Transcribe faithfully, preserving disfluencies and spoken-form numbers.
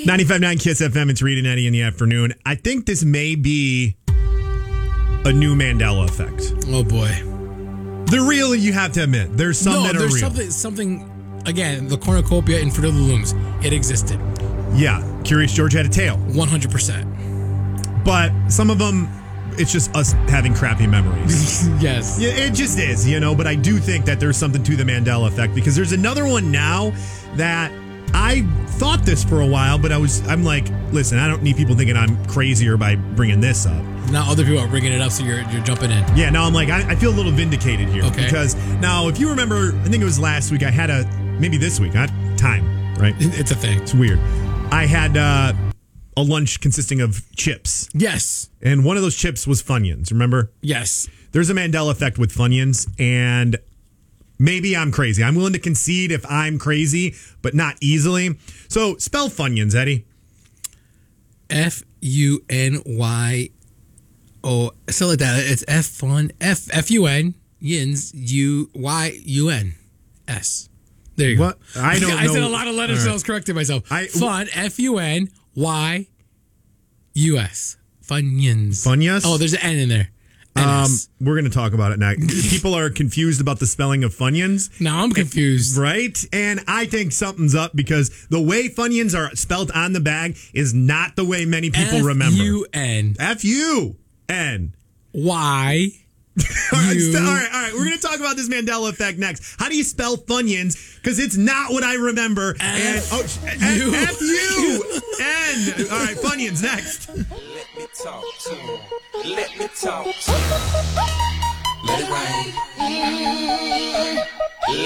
ninety-five point nine Kiss F M, it's Reed and Eddie in the afternoon. I think this may be a new Mandela effect. Oh, boy. The real, you have to admit. There's some no, that are there's real. Something, something, again, the cornucopia in Fruit of the Looms, it existed. Yeah, Curious George had a tail. one hundred percent. But some of them, it's just us having crappy memories. Yes. Yeah, it just is, you know, but I do think that there's something to the Mandela effect because there's another one now that I thought this for a while, but I was, I'm like, listen, I don't need people thinking I'm crazier by bringing this up. Now other people are bringing it up, so you're you're jumping in. Yeah, now I'm like, I, I feel a little vindicated here. Okay. Because now, if you remember, I think it was last week, I had a, maybe this week, not time, right? It's a thing. It's weird. I had uh, a lunch consisting of chips. Yes. And one of those chips was Funyuns, remember? Yes. There's a Mandela effect with Funyuns, and maybe I'm crazy. I'm willing to concede if I'm crazy, but not easily. So spell Funyuns, Eddie. F U N Y O. So like that. It's F fun. F F U N yins U Y U N S. There you What? go. I don't I know. said a lot of letters, All so right. I was correcting myself. I- Fun. F U N Y U S. Funyuns. Funyuns? Oh, there's an N in there. Um, N S. we're going to talk about it now. People are confused about the spelling of Funyuns. Now I'm confused. Right? And I think something's up because the way Funyuns are spelled on the bag is not the way many people remember. F U N F U N. Y. All right, You- st- all right, all right. We're going to talk about this Mandela effect next. How do you spell Funyuns? Because it's not what I remember. and F- oh, sh- U- F U N. All right, Funyuns next. Let me talk to him. Let me talk to him. Let it rain.